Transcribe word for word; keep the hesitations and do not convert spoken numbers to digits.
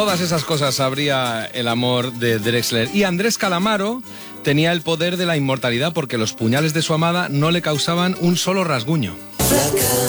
todas esas cosas sabría el amor de Drexler. Y Andrés Calamaro tenía el poder de la inmortalidad porque los puñales de su amada no le causaban un solo rasguño.